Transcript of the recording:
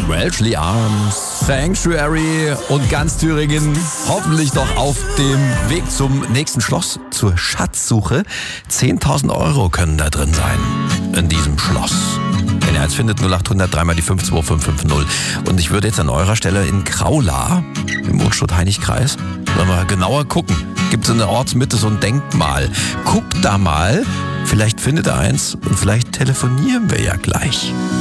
Welshly Arms, Sanctuary und ganz Thüringen hoffentlich doch auf dem Weg zum nächsten Schloss, zur Schatzsuche. 10.000 Euro können da drin sein, in diesem Schloss. Wenn ihr eins findet, 0800 3 mal die 52550. Und ich würde jetzt an eurer Stelle in Kraula, im Unstrut-Heinig-Kreis, mal genauer gucken. Gibt es in der Ortsmitte so ein Denkmal? Guckt da mal, vielleicht findet ihr eins und vielleicht telefonieren wir ja gleich.